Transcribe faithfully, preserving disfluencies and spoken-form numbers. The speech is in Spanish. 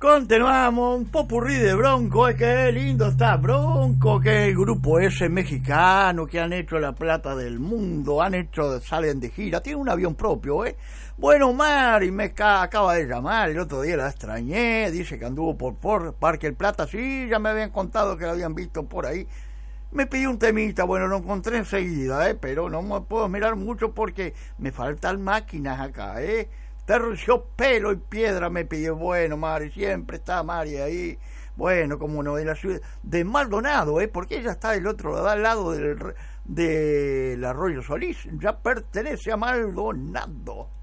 Continuamos, un popurrí de Bronco, es que lindo está Bronco, que es el grupo ese mexicano que han hecho la plata del mundo, han hecho, salen de gira, tiene un avión propio, ¿eh? Bueno, Mari me ca acaba de llamar, el otro día la extrañé, dice que anduvo por, por Parque El Plata, sí, ya me habían contado que la habían visto por ahí. Me pidió un temita, bueno, lo encontré enseguida, ¿eh? Pero no me puedo mirar mucho porque me faltan máquinas acá, ¿eh? Terciopelo y piedra me pidió, bueno, Mari, siempre está Mari ahí, bueno, como no, de la ciudad, de Maldonado, ¿eh? Porque ella está del otro lado, al lado del, del Arroyo Solís, ya pertenece a Maldonado.